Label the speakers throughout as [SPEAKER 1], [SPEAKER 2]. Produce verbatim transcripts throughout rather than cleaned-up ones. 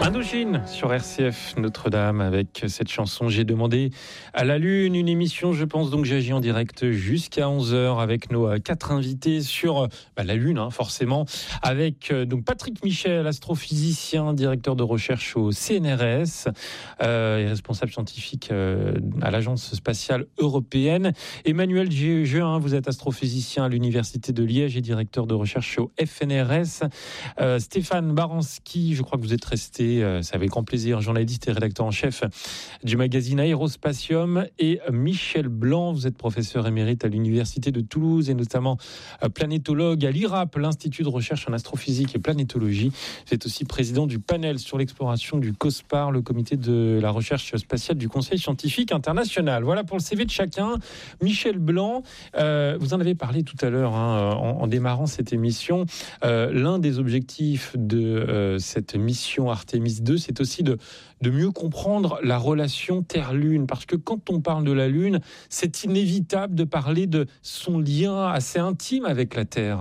[SPEAKER 1] Indochine sur R C F Notre-Dame avec cette chanson J'ai demandé à la Lune, une émission je pense donc j'agis en direct jusqu'à onze heures avec nos quatre invités sur bah, la Lune hein, forcément avec donc Patrick Michel, astrophysicien, directeur de recherche au C N R S euh, et responsable scientifique euh, à l'Agence spatiale européenne. Emmanuel Jehin, vous êtes astrophysicien à l'Université de Liège et directeur de recherche au F N R S. Euh, Stéphane Baranski, je crois que vous êtes resté c'est avec grand plaisir, journaliste et rédacteur en chef du magazine Aérospatium. Et Michel Blanc, vous êtes professeur émérite à l'Université de Toulouse et notamment planétologue à l'I R A P, l'Institut de recherche en astrophysique et planétologie. Vous êtes aussi président du panel sur l'exploration du COSPAR, le comité de la recherche spatiale du Conseil scientifique international. Voilà pour le C V de chacun. Michel Blanc, euh, vous en avez parlé tout à l'heure hein, en, en démarrant cette émission. Euh, l'un des objectifs de euh, cette mission Artemis deux, c'est aussi de, de mieux comprendre la relation Terre-Lune, parce que quand on parle de la Lune, c'est inévitable de parler de son lien assez intime avec la Terre.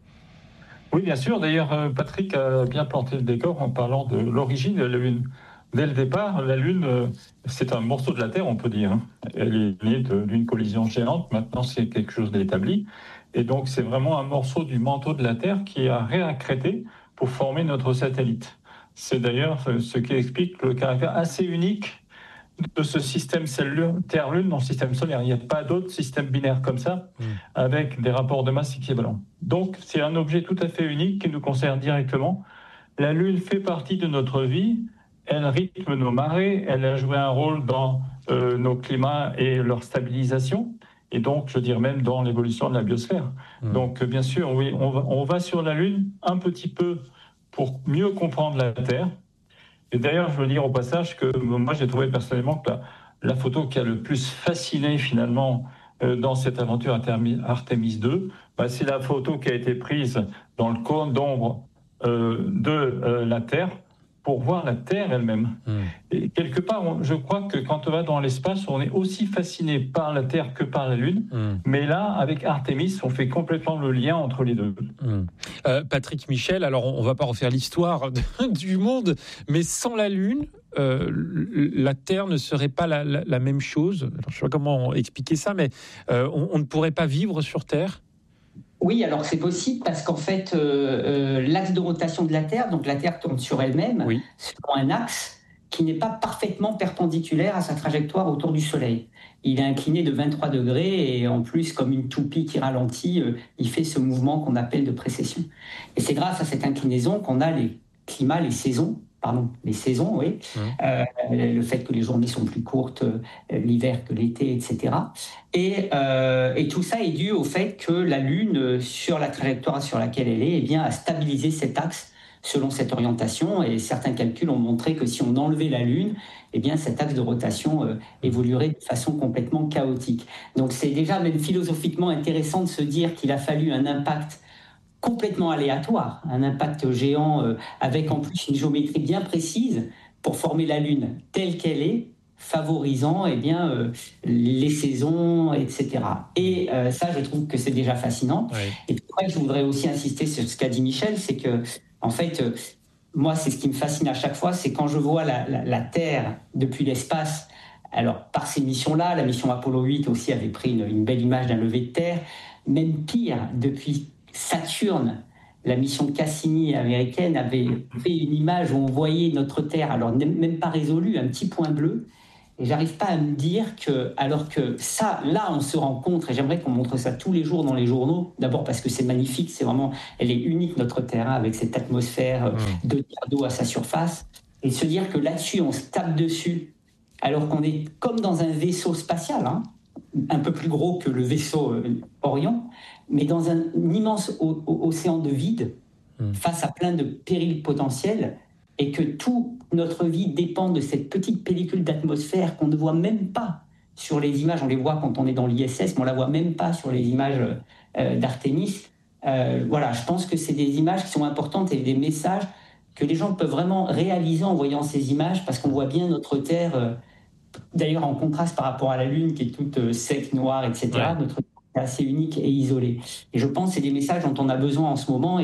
[SPEAKER 2] Oui, bien sûr. D'ailleurs, Patrick a bien planté le décor en parlant de l'origine de la Lune. Dès le départ, la Lune, c'est un morceau de la Terre, on peut dire. Elle est née d'une collision géante. Maintenant, c'est quelque chose d'établi. Et donc, c'est vraiment un morceau du manteau de la Terre qui a réaccrété pour former notre satellite. C'est d'ailleurs ce qui explique le caractère assez unique de ce système Terre-Lune dans le système solaire. Il n'y a pas d'autre système binaire comme ça, mmh. avec des rapports de masse équivalents. Donc, c'est un objet tout à fait unique qui nous concerne directement. La Lune fait partie de notre vie. Elle rythme nos marées. Elle a joué un rôle dans euh, nos climats et leur stabilisation. Et donc, je dirais même dans l'évolution de la biosphère. Mmh. Donc, bien sûr, oui, on va, on va sur la Lune un petit peu pour mieux comprendre la Terre. Et d'ailleurs, je veux dire au passage que moi, j'ai trouvé personnellement que la, la photo qui a le plus fasciné finalement euh, dans cette aventure Artemis deux, bah, c'est la photo qui a été prise dans le cône d'ombre euh, de euh, la Terre pour voir la Terre elle-même. Mmh. Et quelque part, on, je crois que quand on va dans l'espace, on est aussi fasciné par la Terre que par la Lune. Mmh. Mais là, avec Artemis, on fait complètement le lien entre les deux.
[SPEAKER 1] Mmh. Euh, Patrick Michel, alors on ne va pas refaire l'histoire de, du monde, mais sans la Lune, euh, la Terre ne serait pas la, la, la même chose. Alors, je ne sais pas comment expliquer ça, mais euh, on, on ne pourrait pas vivre sur Terre ?
[SPEAKER 3] Oui, alors c'est possible parce qu'en fait, euh, euh, l'axe de rotation de la Terre, donc la Terre tourne sur elle-même, oui. sur un axe qui n'est pas parfaitement perpendiculaire à sa trajectoire autour du Soleil. Il est incliné de vingt-trois degrés et en plus, comme une toupie qui ralentit, euh, il fait ce mouvement qu'on appelle de précession. Et c'est grâce à cette inclinaison qu'on a les climats, les saisons, pardon, les saisons, oui, mmh. euh, le fait que les journées sont plus courtes euh, l'hiver que l'été, et cetera. Et, euh, et tout ça est dû au fait que la Lune, sur la trajectoire sur laquelle elle est, eh bien, a stabilisé cet axe selon cette orientation. Et certains calculs ont montré que si on enlevait la Lune, eh bien, cet axe de rotation euh, évoluerait de façon complètement chaotique. Donc c'est déjà même philosophiquement intéressant de se dire qu'il a fallu un impact complètement aléatoire, un impact géant euh, avec en plus une géométrie bien précise pour former la Lune telle qu'elle est, favorisant eh bien, euh, les saisons, et cetera. Et euh, ça, je trouve que c'est déjà fascinant. Oui. Et puis après, je voudrais aussi insister sur ce qu'a dit Michel, c'est que, en fait, euh, moi, c'est ce qui me fascine à chaque fois, c'est quand je vois la, la, la Terre depuis l'espace. Alors, par ces missions-là, la mission Apollo huit aussi avait pris une, une belle image d'un lever de terre. Même pire, depuis Saturne, la mission Cassini américaine avait fait une image où on voyait notre Terre, alors même pas résolue, un petit point bleu. Et j'arrive pas à me dire que, alors que ça, là, on se rencontre, et j'aimerais qu'on montre ça tous les jours dans les journaux. D'abord parce que c'est magnifique, c'est vraiment, elle est unique notre Terre, hein, avec cette atmosphère mmh. de tiers d'eau à sa surface. Et se dire que là-dessus, on se tape dessus, alors qu'on est comme dans un vaisseau spatial, hein, un peu plus gros que le vaisseau euh, Orion, mais dans un, un immense o- o- océan de vide, mmh. face à plein de périls potentiels, et que toute notre vie dépend de cette petite pellicule d'atmosphère qu'on ne voit même pas sur les images. On les voit quand on est dans l'I S S, mais on ne la voit même pas sur les images euh, d'Artemis. Euh, voilà, je pense que c'est des images qui sont importantes et des messages que les gens peuvent vraiment réaliser en voyant ces images, parce qu'on voit bien notre Terre, euh, d'ailleurs en contraste par rapport à la Lune, qui est toute euh, sec, noire, et cetera. Ouais. Notre Terre est assez unique et isolée. Et je pense que c'est des messages dont on a besoin en ce moment, et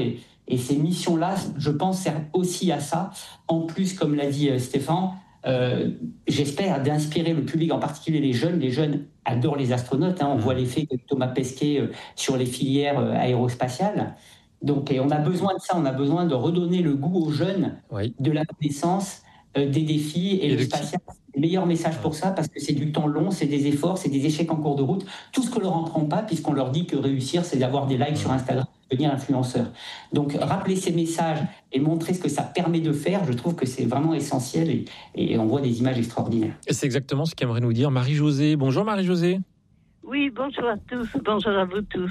[SPEAKER 3] Et ces missions-là, je pense, servent aussi à ça. En plus, comme l'a dit Stéphane, euh, j'espère d'inspirer le public, en particulier les jeunes. Les jeunes adorent les astronautes. Hein. On mmh. voit l'effet de Thomas Pesquet euh, sur les filières euh, aérospatiales. Donc, et on a besoin de ça. On a besoin de redonner le goût aux jeunes oui. de la connaissance, euh, des défis. Et, et le spatial, c'est le meilleur message pour ça, parce que c'est du temps long, c'est des efforts, c'est des échecs en cours de route. Tout ce que leur en prend pas, puisqu'on leur dit que réussir, c'est d'avoir des likes mmh. sur Instagram, devenir influenceur. Donc, rappeler ces messages et montrer ce que ça permet de faire, je trouve que c'est vraiment essentiel et, et on voit des images extraordinaires.
[SPEAKER 1] Et c'est exactement ce qu'aimerait nous dire Marie-Josée. Bonjour Marie-Josée.
[SPEAKER 4] Oui, bonjour à tous, bonjour à vous tous.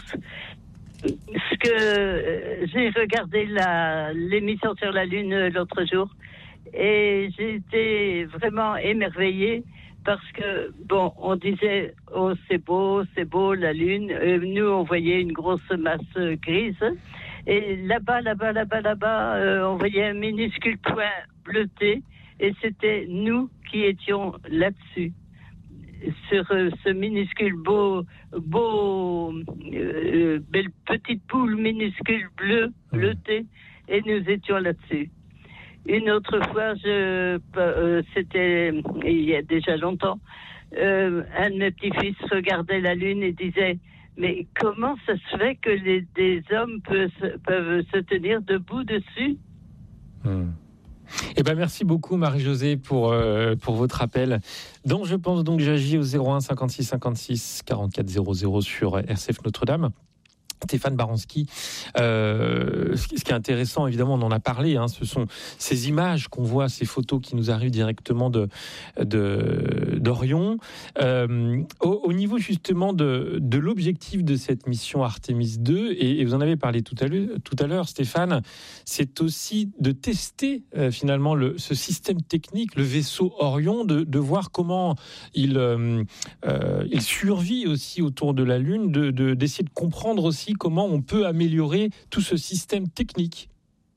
[SPEAKER 4] Ce que euh, j'ai regardé la, l'émission sur la Lune l'autre jour et j'ai été vraiment émerveillée parce que, bon, on disait, oh, c'est beau, c'est beau, la Lune. Euh, nous, on voyait une grosse masse grise. Et là-bas, là-bas, là-bas, là-bas, euh, on voyait un minuscule point bleuté. Et c'était nous qui étions là-dessus. Sur euh, ce minuscule beau, beau, euh, belle petite poule minuscule bleue, bleutée. Et nous étions là-dessus. Une autre fois, je, euh, c'était il y a déjà longtemps, euh, un de mes petits-fils regardait la Lune et disait « Mais comment ça se fait que les, des hommes peuvent, peuvent se tenir debout dessus ?»
[SPEAKER 1] hmm. Eh ben merci beaucoup Marie-Josée pour, euh, pour votre appel. Donc je pense donc j'agis au zéro un cinquante-six cinquante-six quarante-quatre zéro zéro sur R C F Notre-Dame. Stéphane Baranski, euh, ce qui est intéressant, évidemment, on en a parlé, hein, ce sont ces images qu'on voit, ces photos qui nous arrivent directement de, de, d'Orion. Euh, au, au niveau justement de, de l'objectif de cette mission Artemis deux, et, et vous en avez parlé tout à l'heure, tout à l'heure Stéphane, c'est aussi de tester euh, finalement le, ce système technique, le vaisseau Orion, de, de voir comment il, euh, euh, il survit aussi autour de la Lune, de, de, d'essayer de comprendre aussi comment on peut améliorer tout ce système technique.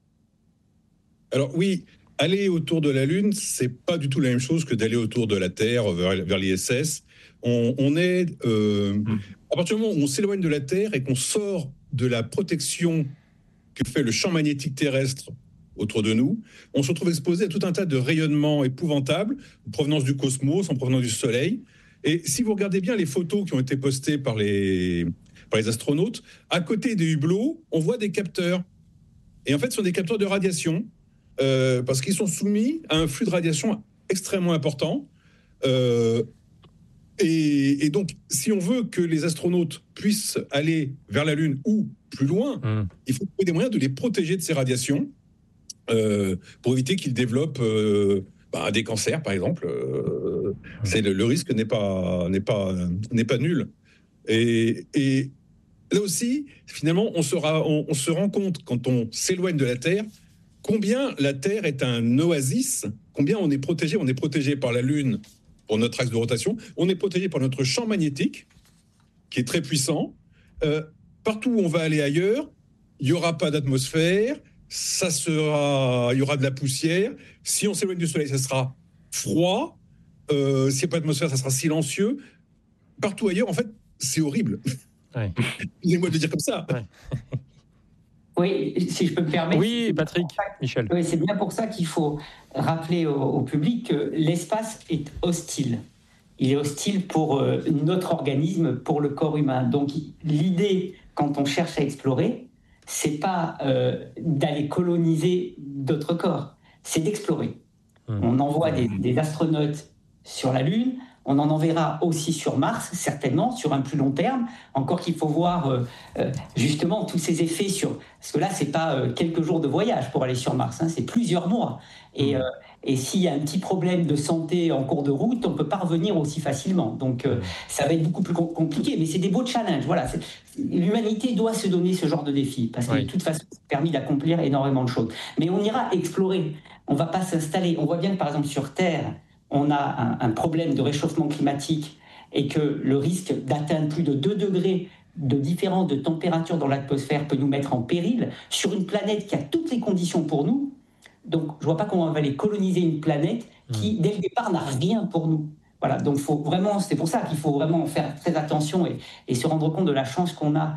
[SPEAKER 5] Alors oui, aller autour de la Lune, c'est pas du tout la même chose que d'aller autour de la Terre, vers, vers l'I S S. On, on est... Euh, mmh. À partir du moment où on s'éloigne de la Terre et qu'on sort de la protection que fait le champ magnétique terrestre autour de nous, on se retrouve exposé à tout un tas de rayonnements épouvantables, en provenance du cosmos, en provenance du Soleil. Et si vous regardez bien les photos qui ont été postées par les... par les astronautes, à côté des hublots, on voit des capteurs. Et en fait, ce sont des capteurs de radiation, euh, parce qu'ils sont soumis à un flux de radiation extrêmement important. Euh, et, et donc, si on veut que les astronautes puissent aller vers la Lune ou plus loin, mmh. il faut trouver des moyens de les protéger de ces radiations, euh, pour éviter qu'ils développent euh, bah, des cancers, par exemple. Euh, mmh. c'est le, le risque n'est pas, n'est pas, n'est pas nul. Et... et là aussi, finalement, on, sera, on, on se rend compte, quand on s'éloigne de la Terre, combien la Terre est un oasis, combien on est protégé. On est protégé par la Lune pour notre axe de rotation, on est protégé par notre champ magnétique, qui est très puissant. Euh, partout où on va aller ailleurs, il n'y aura pas d'atmosphère, ça sera, il y aura de la poussière. Si on s'éloigne du Soleil, ça sera froid. Euh, s'il n'y a pas d'atmosphère, ça sera silencieux. Partout ailleurs, en fait, c'est horrible. Ouais. Excusez-moi de le dire comme ça. Ouais.
[SPEAKER 3] Oui, si je peux me permettre.
[SPEAKER 1] Oui, Patrick, Michel.
[SPEAKER 3] Oui, c'est bien pour ça qu'il faut rappeler au, au public que l'espace est hostile. Il est hostile pour euh, notre organisme, pour le corps humain. Donc, l'idée, quand on cherche à explorer, c'est pas euh, d'aller coloniser d'autres corps, c'est d'explorer. Mmh. On envoie des, des astronautes sur la Lune. On en enverra aussi sur Mars, certainement, sur un plus long terme. Encore qu'il faut voir euh, euh, justement tous ces effets sur... Parce que là, ce n'est pas euh, quelques jours de voyage pour aller sur Mars, hein, c'est plusieurs mois. Et, euh, et s'il y a un petit problème de santé en cours de route, on ne peut pas revenir aussi facilement. Donc, euh, ça va être beaucoup plus compliqué. Mais c'est des beaux challenges. Voilà. C'est... L'humanité doit se donner ce genre de défi. Parce que oui. de toute façon, c'est permis d'accomplir énormément de choses. Mais on ira explorer. On ne va pas s'installer. On voit bien que, par exemple, sur Terre... on a un, un problème de réchauffement climatique et que le risque d'atteindre plus de deux degrés de différence de température dans l'atmosphère peut nous mettre en péril sur une planète qui a toutes les conditions pour nous. Donc, je ne vois pas comment on va aller coloniser une planète qui, dès le départ, n'a rien pour nous. Voilà, donc faut vraiment, c'est pour ça qu'il faut vraiment faire très attention et, et se rendre compte de la chance qu'on a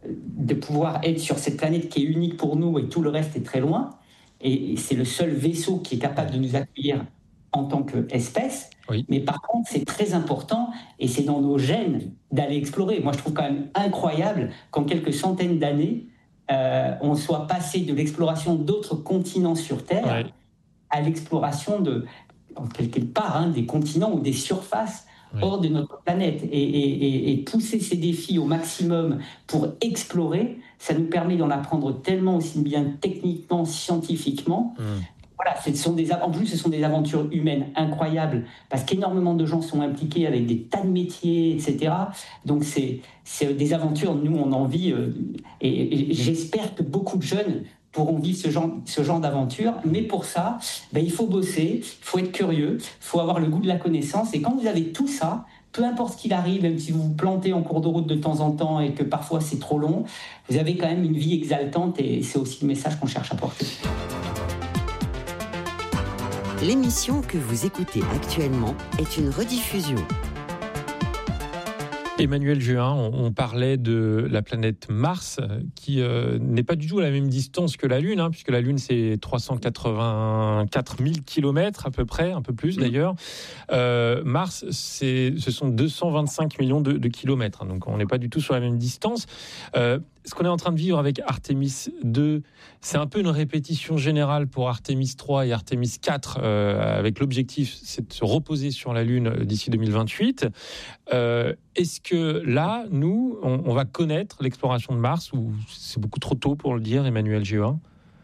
[SPEAKER 3] de pouvoir être sur cette planète qui est unique pour nous et tout le reste est très loin. Et c'est le seul vaisseau qui est capable de nous accueillir en tant qu'espèce. Oui. Mais par contre, c'est très important et c'est dans nos gènes d'aller explorer. Moi, je trouve quand même incroyable qu'en quelques centaines d'années, euh, on soit passé de l'exploration d'autres continents sur Terre ouais. à l'exploration de, en quelque part, hein, des continents ou des surfaces ouais. hors de notre planète. Et, et, et pousser ces défis au maximum pour explorer, ça nous permet d'en apprendre tellement aussi bien techniquement, scientifiquement. Mmh. Voilà, ce sont des, en plus, ce sont des aventures humaines incroyables parce qu'énormément de gens sont impliqués avec des tas de métiers, et cetera. Donc, c'est, c'est des aventures, nous, on en vit. Euh, et, et j'espère que beaucoup de jeunes pourront vivre ce genre, ce genre d'aventure. Mais pour ça, ben, il faut bosser, il faut être curieux, il faut avoir le goût de la connaissance. Et quand vous avez tout ça, peu importe ce qu'il arrive, même si vous vous plantez en cours de route de temps en temps et que parfois c'est trop long, vous avez quand même une vie exaltante et c'est aussi le message qu'on cherche à porter.
[SPEAKER 6] L'émission que vous écoutez actuellement est une rediffusion.
[SPEAKER 1] Emmanuel Juin, on parlait de la planète Mars, qui euh, n'est pas du tout à la même distance que la Lune, hein, puisque la Lune, c'est trois cent quatre-vingt-quatre mille kilomètres à peu près, un peu plus d'ailleurs. Euh, Mars, c'est, ce sont deux cent vingt-cinq millions de, de kilomètres, hein, donc on n'est pas du tout sur la même distance. Euh, ce qu'on est en train de vivre avec Artemis deux, c'est un peu une répétition générale pour Artemis trois et Artemis quatre, euh, avec l'objectif, c'est de se reposer sur la Lune d'ici deux mille vingt-huit. Euh, est-ce que là, nous, on, on va connaître l'exploration de Mars, ou c'est beaucoup trop tôt pour le dire, Emmanuel Géin ?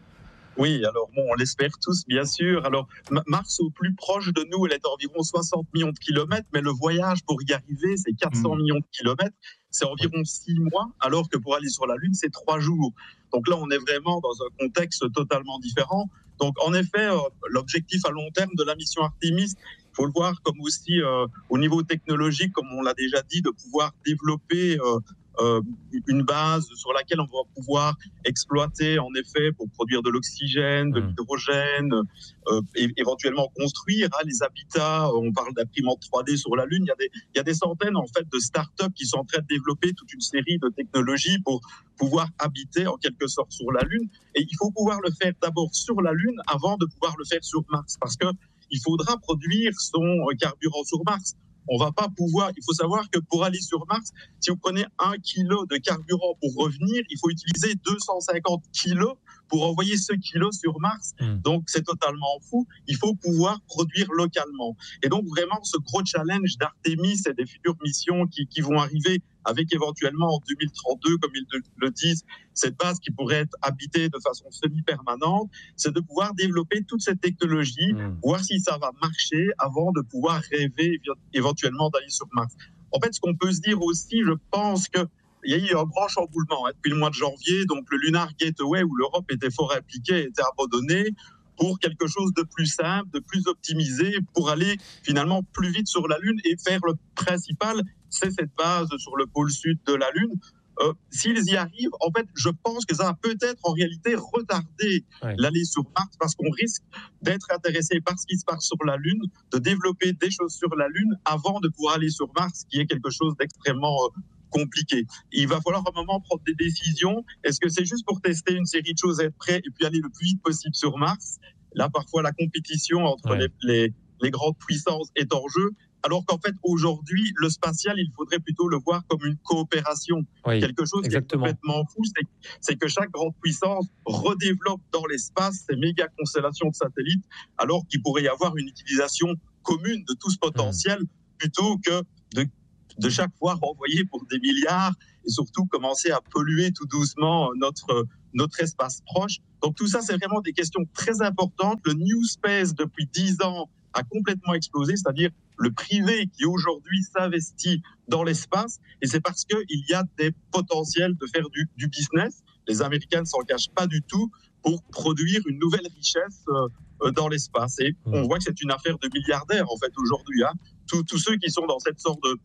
[SPEAKER 7] Oui, alors bon, on l'espère tous, bien sûr. Alors, Mars, au plus proche de nous, elle est à environ soixante millions de kilomètres, mais le voyage pour y arriver, c'est quatre cents mmh. millions de kilomètres. C'est environ six mois, alors que pour aller sur la Lune, c'est trois jours. Donc là, on est vraiment dans un contexte totalement différent. Donc, en effet, euh, l'objectif à long terme de la mission Artemis, il faut le voir comme aussi euh, au niveau technologique, comme on l'a déjà dit, de pouvoir développer euh, euh, une base sur laquelle on va pouvoir exploiter, en effet, pour produire de l'oxygène, de l'hydrogène, euh, et éventuellement construire hein, les habitats. On parle d'imprimantes trois D sur la Lune. Il y a des, il y a des centaines, en fait, de start-up qui sont en train de développer toute une série de technologies pour pouvoir habiter, en quelque sorte, sur la Lune. Et il faut pouvoir le faire d'abord sur la Lune avant de pouvoir le faire sur Mars, parce que il faudra produire son carburant sur Mars. On va pas pouvoir, il faut savoir que pour aller sur Mars, si vous prenez un kilo de carburant pour revenir, il faut utiliser deux cent cinquante kilos pour envoyer ce kilo sur Mars. Mmh. Donc, c'est totalement fou. Il faut pouvoir produire localement. Et donc, vraiment, ce gros challenge d'Artemis et des futures missions qui, qui vont arriver avec éventuellement en deux mille trente-deux, comme ils le disent, cette base qui pourrait être habitée de façon semi-permanente, c'est de pouvoir développer toute cette technologie, mmh. voir si ça va marcher avant de pouvoir rêver éventuellement d'aller sur Mars. En fait, ce qu'on peut se dire aussi, je pense que il y a eu un grand chamboulement hein, depuis le mois de janvier. Donc, le Lunar Gateway, où l'Europe était fort impliquée, était abandonné pour quelque chose de plus simple, de plus optimisé, pour aller finalement plus vite sur la Lune et faire le principal, c'est cette base sur le pôle sud de la Lune. Euh, s'ils y arrivent, en fait, je pense que ça va peut-être en réalité retarder ouais. l'aller sur Mars, parce qu'on risque d'être intéressé par ce qui se passe sur la Lune, de développer des choses sur la Lune avant de pouvoir aller sur Mars, qui est quelque chose d'extrêmement euh, compliqué. Il va falloir à un moment prendre des décisions. Est-ce que c'est juste pour tester une série de choses, être prêt et puis aller le plus vite possible sur Mars ? Là, parfois, la compétition entre ouais. les, les, les grandes puissances est en jeu. Alors qu'en fait, aujourd'hui, le spatial, il faudrait plutôt le voir comme une coopération. Oui, quelque chose exactement. Qui est complètement fou, c'est, c'est que chaque grande puissance redéveloppe dans l'espace ces méga constellations de satellites, alors qu'il pourrait y avoir une utilisation commune de tout ce potentiel, mmh. plutôt que de, de chaque fois renvoyer pour des milliards et surtout commencer à polluer tout doucement notre, notre espace proche. Donc tout ça, c'est vraiment des questions très importantes. Le New Space, depuis dix ans, a complètement explosé, c'est-à-dire le privé qui aujourd'hui s'investit dans l'espace, et c'est parce qu'il y a des potentiels de faire du, du business. Les Américains ne s'en cachent pas du tout pour produire une nouvelle richesse euh, dans l'espace. Et on voit que c'est une affaire de milliardaires, en fait, aujourd'hui. Hein. Tous, tous ceux qui sont dans cette sorte de,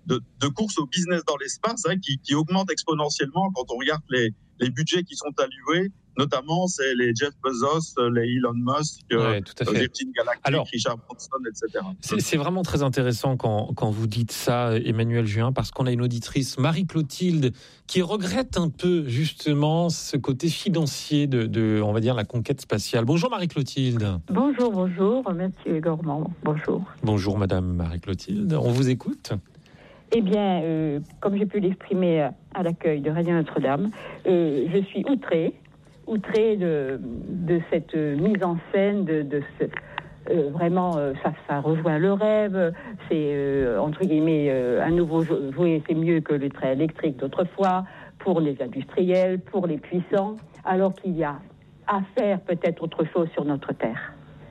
[SPEAKER 7] de, de course au business dans l'espace hein, qui, qui augmente exponentiellement quand on regarde les, les budgets qui sont alloués. Notamment, c'est les Jeff Bezos, les Elon Musk,
[SPEAKER 1] ouais, tout à fait.
[SPEAKER 7] Virgin Galactic,
[SPEAKER 1] Alors,
[SPEAKER 7] Richard Branson, et cetera.
[SPEAKER 1] C'est, c'est vraiment très intéressant quand, quand vous dites ça, Emmanuel Juin, parce qu'on a une auditrice, Marie-Clotilde, qui regrette un peu justement ce côté financier de, de on va dire, la conquête spatiale. Bonjour Marie-Clotilde.
[SPEAKER 8] Bonjour, bonjour, Mathieu Gormand. Bonjour.
[SPEAKER 1] Bonjour Madame Marie-Clotilde, on vous écoute.
[SPEAKER 8] Eh bien, euh, comme j'ai pu l'exprimer à l'accueil de Radio Notre-Dame, euh, je suis outrée. outré de, de cette mise en scène, de, de ce, euh, vraiment, euh, ça, ça rejoint le rêve, c'est, euh, entre guillemets, euh, un nouveau jouet, c'est mieux que le train électrique d'autrefois, pour les industriels, pour les puissants, alors qu'il y a à faire peut-être autre chose sur notre Terre.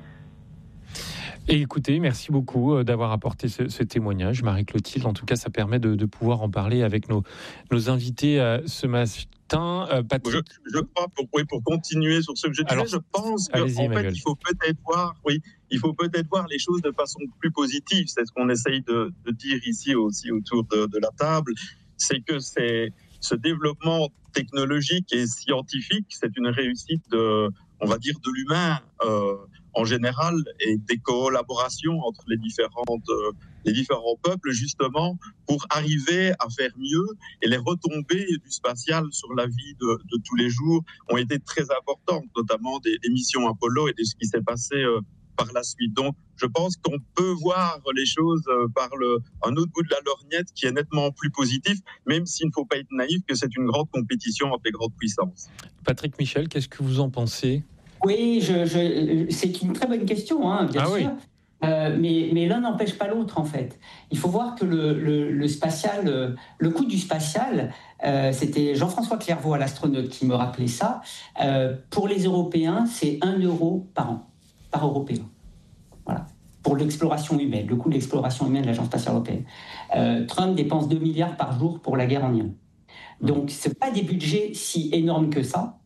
[SPEAKER 1] Et écoutez, merci beaucoup d'avoir apporté ce, ce témoignage, Marie-Clotilde. En tout cas, ça permet de, de pouvoir en parler avec nos, nos invités euh, ce matin. Euh, Patrick...
[SPEAKER 7] je, je crois, pour, oui, pour continuer sur ce que je disais, Alors, je pense qu'en fait, il faut peut-être voir, oui, il faut peut-être voir les choses de façon plus positive. C'est ce qu'on essaye de, de dire ici aussi autour de, de la table. C'est que c'est, ce développement technologique et scientifique, c'est une réussite de, on va dire, de l'humain euh, en général et des collaborations entre les différentes, euh, les différents peuples justement pour arriver à faire mieux. Et les retombées du spatial sur la vie de, de tous les jours ont été très importantes, notamment des, des missions Apollo et de ce qui s'est passé euh, par la suite. Donc, je pense qu'on peut voir les choses euh, par le, un autre bout de la lorgnette qui est nettement plus positif, même s'il ne faut pas être naïf que c'est une grande compétition entre les grandes puissances.
[SPEAKER 1] Patrick Michel, qu'est-ce que vous en pensez ?
[SPEAKER 3] Oui, je, je, c'est une très bonne question, hein, bien ah sûr. Oui. Euh, mais, mais l'un n'empêche pas l'autre, en fait. Il faut voir que le, le, le spatial, le coût du spatial, euh, c'était Jean-François Clairvaux, l'astronaute, qui me rappelait ça. Euh, pour les Européens, c'est un euro par an, par Européen. Voilà. Pour l'exploration humaine, le coût de l'exploration humaine de l'Agence spatiale européenne. Euh, Trump dépense deux milliards par jour pour la guerre en Iran. Donc, ce n'est pas des budgets si énormes que ça.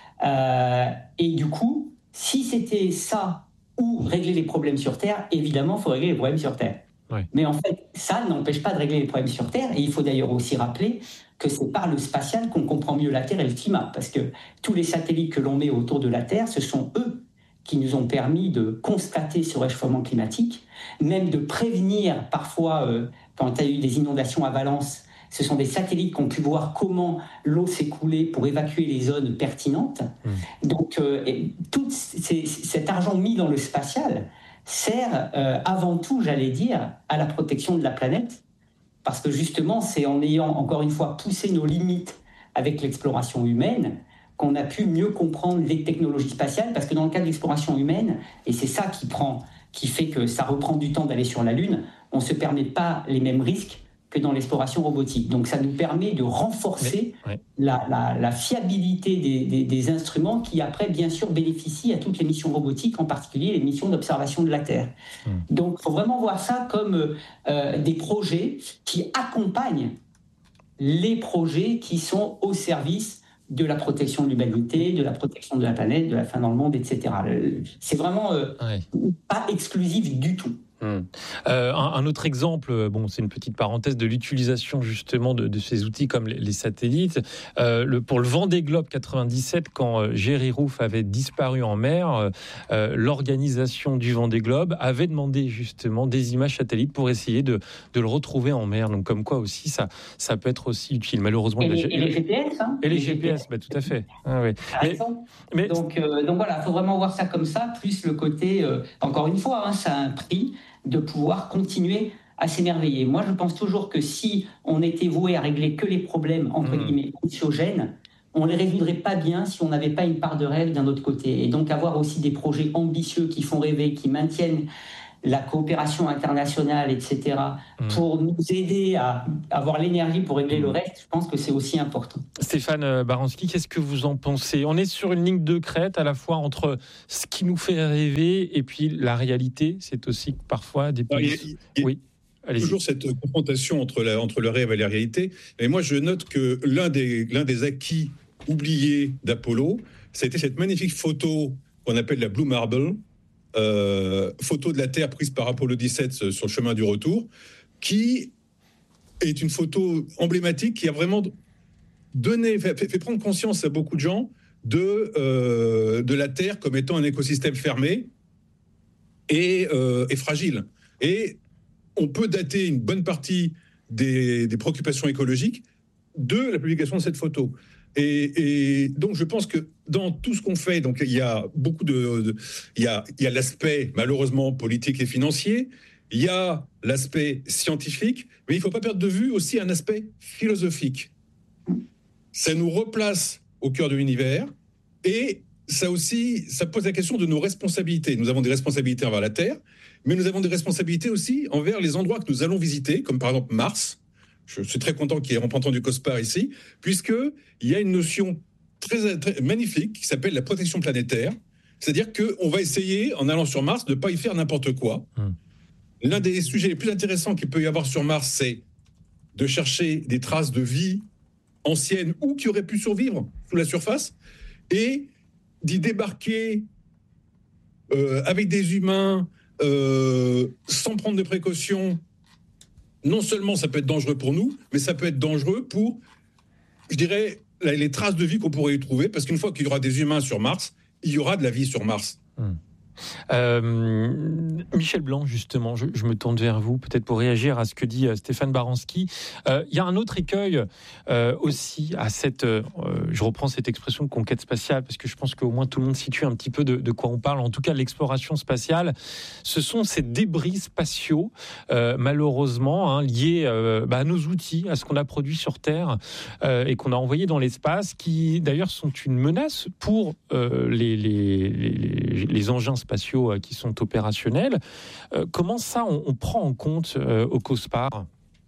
[SPEAKER 3] Euh, et du coup, si c'était ça ou régler les problèmes sur Terre, évidemment, il faut régler les problèmes sur Terre. Oui. Mais en fait, ça n'empêche pas de régler les problèmes sur Terre. Et il faut d'ailleurs aussi rappeler que c'est par le spatial qu'on comprend mieux la Terre et le climat. Parce que tous les satellites que l'on met autour de la Terre, ce sont eux qui nous ont permis de constater ce réchauffement climatique, même de prévenir parfois, euh, quand il y a eu des inondations à Valence, ce sont des satellites qui ont pu voir comment l'eau s'écoulait pour évacuer les zones pertinentes. Mmh. Donc, euh, et tout ces, cet argent mis dans le spatial sert euh, avant tout, j'allais dire, à la protection de la planète, parce que justement, c'est en ayant, encore une fois, poussé nos limites avec l'exploration humaine qu'on a pu mieux comprendre les technologies spatiales, parce que dans le cas de l'exploration humaine, et c'est ça qui, prend, qui fait que ça reprend du temps d'aller sur la Lune, on ne se permet pas les mêmes risques que dans l'exploration robotique. Donc ça nous permet de renforcer Mais, ouais. la, la, la fiabilité des, des, des instruments qui après bien sûr bénéficient à toutes les missions robotiques, en particulier les missions d'observation de la Terre. Mmh. Donc il faut vraiment voir ça comme euh, des projets qui accompagnent les projets qui sont au service de la protection de l'humanité, de la protection de la planète, de la fin dans le monde, et cetera. C'est vraiment euh, ouais. pas exclusif du tout.
[SPEAKER 1] Hum. Euh, un, un autre exemple, bon, c'est une petite parenthèse de l'utilisation justement de, de ces outils comme les, les satellites. Euh, le, pour le Vendée Globe quatre-vingt-dix-sept, quand euh, Jerry Roof avait disparu en mer, euh, l'organisation du Vendée Globe avait demandé justement des images satellites pour essayer de, de le retrouver en mer. Donc comme quoi aussi, ça, ça peut être aussi utile. Malheureusement,
[SPEAKER 3] et, les, et les G P S, hein,
[SPEAKER 1] et les, les G P S, G P S. Bah, tout à fait. Ah, oui.
[SPEAKER 3] mais, mais... Donc, euh, donc voilà, il faut vraiment voir ça comme ça, plus le côté, euh, encore une fois, hein, ça a un prix de pouvoir continuer à s'émerveiller. Moi, je pense toujours que si on était voué à régler que les problèmes, entre mmh. guillemets, anxiogènes, on ne les résoudrait pas bien si on n'avait pas une part de rêve d'un autre côté. Et donc, avoir aussi des projets ambitieux qui font rêver, qui maintiennent la coopération internationale, et cetera, mmh. pour nous aider à avoir l'énergie pour régler mmh. le reste, je pense que c'est aussi important.
[SPEAKER 1] Stéphane Baranski, qu'est-ce que vous en pensez ? On est sur une ligne de crête à la fois entre ce qui nous fait rêver et puis la réalité. C'est aussi parfois des pays...
[SPEAKER 5] Il y a, il y a oui. Allez-y. Toujours cette confrontation entre, la, entre le rêve et la réalité. Et moi, je note que l'un des, l'un des acquis oubliés d'Apollo, ça a été cette magnifique photo qu'on appelle la Blue Marble, Euh, photo de la Terre prise par Apollo dix-sept sur le chemin du retour, qui est une photo emblématique qui a vraiment donné, fait, fait prendre conscience à beaucoup de gens de, euh, de la Terre comme étant un écosystème fermé et, euh, et fragile. Et on peut dater une bonne partie des, des préoccupations écologiques de la publication de cette photo. Et, et donc, je pense que dans tout ce qu'on fait, donc il y a beaucoup de, de il y a, il y a l'aspect malheureusement politique et financier, il y a l'aspect scientifique, mais il ne faut pas perdre de vue aussi un aspect philosophique. Ça nous replace au cœur de l'univers et ça aussi, ça pose la question de nos responsabilités. Nous avons des responsabilités envers la Terre, mais nous avons des responsabilités aussi envers les endroits que nous allons visiter, comme par exemple Mars. Je suis très content qu'il y ait un représentant du COSPAR ici, puisqu'il y a une notion très, très magnifique qui s'appelle la protection planétaire. C'est-à-dire qu'on va essayer, en allant sur Mars, de ne pas y faire n'importe quoi. Hum. L'un des sujets les plus intéressants qu'il peut y avoir sur Mars, c'est de chercher des traces de vie ancienne ou qui auraient pu survivre sous la surface, et d'y débarquer euh, avec des humains euh, sans prendre de précautions. Non seulement ça peut être dangereux pour nous, mais ça peut être dangereux pour, je dirais, les traces de vie qu'on pourrait y trouver, parce qu'une fois qu'il y aura des humains sur Mars, il y aura de la vie sur Mars.
[SPEAKER 1] Hum. Euh, Michel Blanc, justement, je, je me tourne vers vous, peut-être pour réagir à ce que dit euh, Stéphane Baranski. Euh, il y a un autre écueil euh, aussi à cette, euh, je reprends cette expression conquête spatiale, parce que je pense qu'au moins tout le monde situe un petit peu de, de quoi on parle, en tout cas l'exploration spatiale. Ce sont ces débris spatiaux, euh, malheureusement, hein, liés euh, bah, à nos outils, à ce qu'on a produit sur Terre euh, et qu'on a envoyé dans l'espace, qui d'ailleurs sont une menace pour euh, les, les, les, les engins spatiaux qui sont opérationnels. Euh, comment ça, on, on prend en compte euh, au COSPAR ?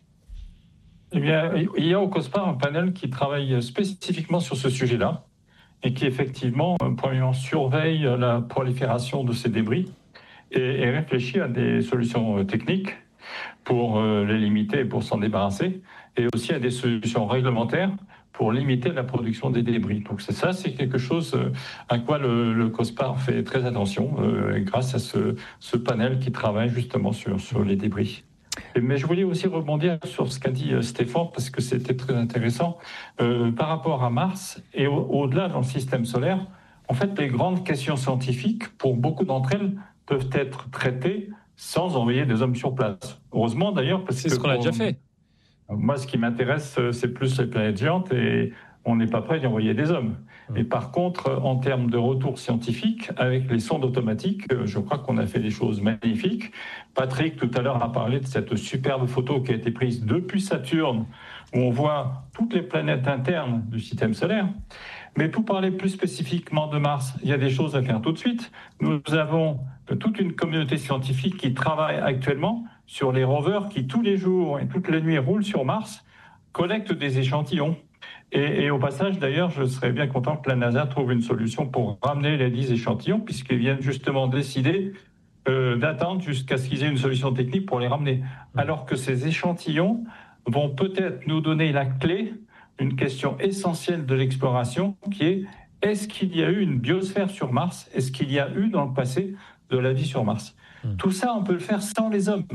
[SPEAKER 2] Eh bien, il y a au COSPAR un panel qui travaille spécifiquement sur ce sujet-là et qui, effectivement, premièrement, surveille la prolifération de ces débris et, et réfléchit à des solutions techniques pour euh, les limiter et pour s'en débarrasser, et aussi à des solutions réglementaires pour limiter la production des débris. Donc c'est ça, c'est quelque chose à quoi le, le COSPAR fait très attention, euh, grâce à ce, ce panel qui travaille justement sur, sur les débris. Et, mais je voulais aussi rebondir sur ce qu'a dit Stéphane, parce que c'était très intéressant. Euh, par rapport à Mars, et au, au-delà dans le système solaire, en fait, les grandes questions scientifiques, pour beaucoup d'entre elles, peuvent être traitées sans envoyer des hommes sur place. Heureusement d'ailleurs, parce
[SPEAKER 1] c'est
[SPEAKER 2] que...
[SPEAKER 1] ce qu'on a déjà fait.
[SPEAKER 2] Moi, ce qui m'intéresse, c'est plus les planètes géantes et on n'est pas prêt d'y envoyer des hommes. Et par contre, en termes de retour scientifique, avec les sondes automatiques, je crois qu'on a fait des choses magnifiques. Patrick, tout à l'heure, a parlé de cette superbe photo qui a été prise depuis Saturne, où on voit toutes les planètes internes du système solaire. Mais pour parler plus spécifiquement de Mars, il y a des choses à faire tout de suite. Nous avons toute une communauté scientifique qui travaille actuellement sur les rovers qui, tous les jours et toutes les nuits, roulent sur Mars, collectent des échantillons. Et, et au passage, d'ailleurs, je serais bien content que la NASA trouve une solution pour ramener les dix échantillons, puisqu'ils viennent justement décider euh, d'attendre jusqu'à ce qu'ils aient une solution technique pour les ramener. Alors que ces échantillons vont peut-être nous donner la clé, une question essentielle de l'exploration, qui est: est-ce qu'il y a eu une biosphère sur Mars ? Est-ce qu'il y a eu dans le passé de la vie sur Mars ? Mmh. Tout ça, on peut le faire sans les hommes.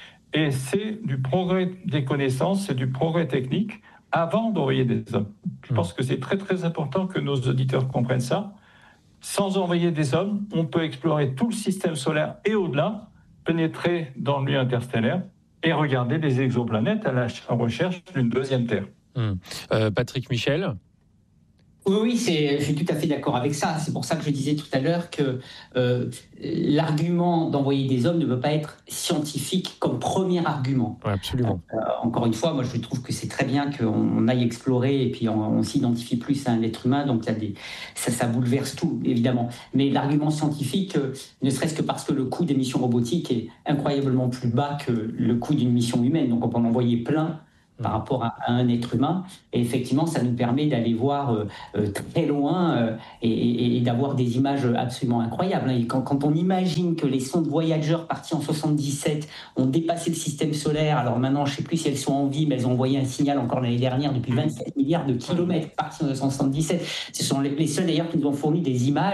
[SPEAKER 2] Et c'est du progrès des connaissances, c'est du progrès technique avant d'envoyer des hommes. Je mmh. pense que c'est très très important que nos auditeurs comprennent ça. Sans envoyer des hommes, on peut explorer tout le système solaire et au-delà, pénétrer dans le milieu interstellaire et regarder des exoplanètes à la recherche d'une deuxième Terre.
[SPEAKER 1] Mmh. Euh, Patrick Michel ?
[SPEAKER 3] Oui, oui, c'est, je suis tout à fait d'accord avec ça. C'est pour ça que je disais tout à l'heure que euh, l'argument d'envoyer des hommes ne peut pas être scientifique comme premier argument.
[SPEAKER 1] Ouais, absolument.
[SPEAKER 3] Euh, encore une fois, moi je trouve que c'est très bien qu'on aille explorer et puis on, on s'identifie plus à un être humain, donc il y a des, ça, ça bouleverse tout, évidemment. Mais l'argument scientifique, euh, ne serait-ce que parce que le coût des missions robotiques est incroyablement plus bas que le coût d'une mission humaine, donc on peut en envoyer plein par rapport à, à un être humain, et effectivement ça nous permet d'aller voir euh, euh, très loin euh, et, et, et d'avoir des images absolument incroyables. Et quand, quand on imagine que les sondes Voyager parties en soixante-dix-sept ont dépassé le système solaire, alors maintenant je ne sais plus si elles sont en vie, mais elles ont envoyé un signal encore l'année dernière depuis vingt-sept milliards de kilomètres parties en soixante-dix-sept. Ce sont les, les seuls d'ailleurs qui nous ont fourni des images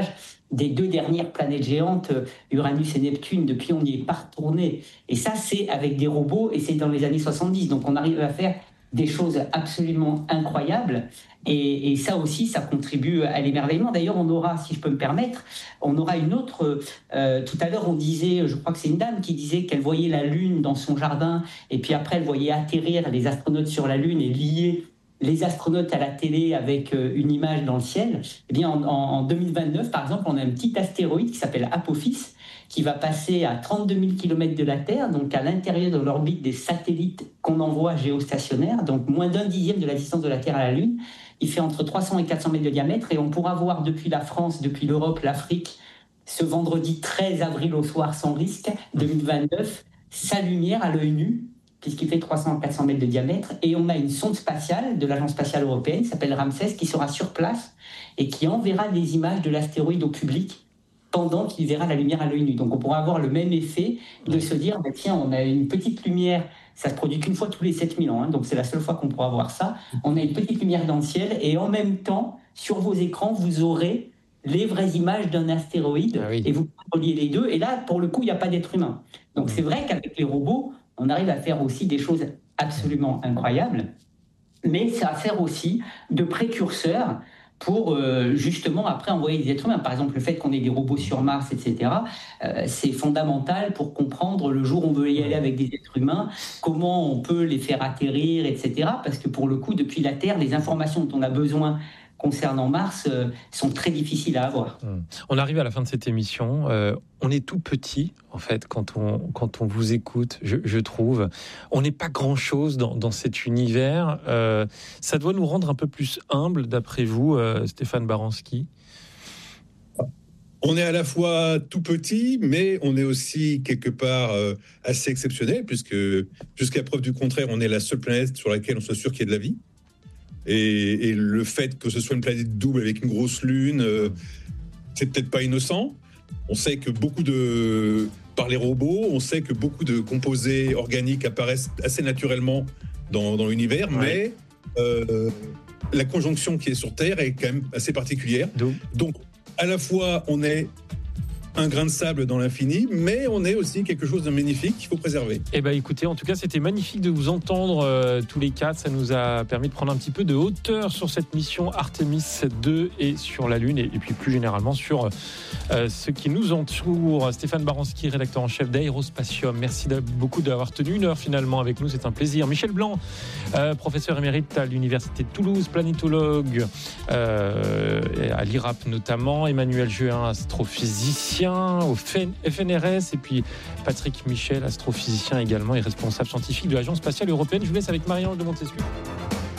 [SPEAKER 3] des deux dernières planètes géantes, Uranus et Neptune. Depuis, on n'y est pas retourné. Et ça, c'est avec des robots, et c'est dans les années soixante-dix. Donc, on arrive à faire des choses absolument incroyables. Et, et ça aussi, ça contribue à l'émerveillement. D'ailleurs, on aura, si je peux me permettre, on aura une autre... Euh, tout à l'heure, on disait, je crois que c'est une dame qui disait qu'elle voyait la Lune dans son jardin, et puis après, elle voyait atterrir les astronautes sur la Lune et lier les astronautes à la télé avec une image dans le ciel. Eh bien, en, en deux mille vingt-neuf, par exemple, on a un petit astéroïde qui s'appelle Apophis, qui va passer à trente-deux mille kilomètres de la Terre, donc à l'intérieur de l'orbite des satellites qu'on envoie géostationnaires, donc moins d'un dixième de la distance de la Terre à la Lune. Il fait entre trois cents et quatre cents mètres de diamètre, et on pourra voir depuis la France, depuis l'Europe, l'Afrique, ce vendredi treize avril au soir sans risque, deux mille vingt-neuf, sa lumière à l'œil nu, puisqu'il fait trois cents à quatre cents mètres de diamètre, et on a une sonde spatiale de l'Agence spatiale européenne, qui s'appelle Ramsès, qui sera sur place et qui enverra des images de l'astéroïde au public pendant qu'il verra la lumière à l'œil nu. Donc on pourra avoir le même effet de se dire, bah, tiens, on a une petite lumière, ça se produit qu'une fois tous les sept mille ans, hein, donc c'est la seule fois qu'on pourra voir ça. On a une petite lumière dans le ciel, et en même temps, sur vos écrans, vous aurez les vraies images d'un astéroïde, ah oui. et vous reliez les deux, et là, pour le coup, il n'y a pas d'être humain. Donc c'est vrai qu'avec les robots, on arrive à faire aussi des choses absolument incroyables, mais ça sert aussi de précurseur pour euh, justement après envoyer des êtres humains. Par exemple, le fait qu'on ait des robots sur Mars, et cetera, euh, c'est fondamental pour comprendre le jour où on veut y aller avec des êtres humains, comment on peut les faire atterrir, et cetera. Parce que pour le coup, depuis la Terre, les informations dont on a besoin concernant Mars euh, sont très difficiles à avoir.
[SPEAKER 1] On arrive à la fin de cette émission. Euh, on est tout petit, en fait, quand on, quand on vous écoute, je, je trouve. On n'est pas grand-chose dans, dans cet univers. Euh, ça doit nous rendre un peu plus humbles, d'après vous, euh, Stéphane Baranski?
[SPEAKER 5] On est à la fois tout petit, mais on est aussi quelque part euh, assez exceptionnel, puisque jusqu'à preuve du contraire, on est la seule planète sur laquelle on soit sûr qu'il y ait de la vie. Et, et le fait que ce soit une planète double avec une grosse lune, euh, c'est peut-être pas innocent. On sait que beaucoup de, par les robots, on sait que beaucoup de composés organiques apparaissent assez naturellement dans, dans l'univers, ouais. mais euh, la conjonction qui est sur Terre est quand même assez particulière. Donc, Donc à la fois, on est un grain de sable dans l'infini, mais on est aussi quelque chose de magnifique qu'il faut préserver.
[SPEAKER 1] Eh bien, écoutez, en tout cas, c'était magnifique de vous entendre euh, tous les quatre. Ça nous a permis de prendre un petit peu de hauteur sur cette mission Artemis deux et sur la Lune, et, et puis plus généralement sur euh, ce qui nous entoure. Stéphane Baranski, rédacteur en chef d'Aérospatium. Merci beaucoup d'avoir tenu une heure finalement avec nous. C'est un plaisir. Michel Blanc, euh, professeur émérite à l'Université de Toulouse, planétologue euh, à l'I R A P notamment. Emmanuel Juin, astrophysicien au F N R S, et puis Patrick Michel, astrophysicien également et responsable scientifique de l'Agence spatiale européenne. Je vous laisse avec Marie-Ange de Montesquieu.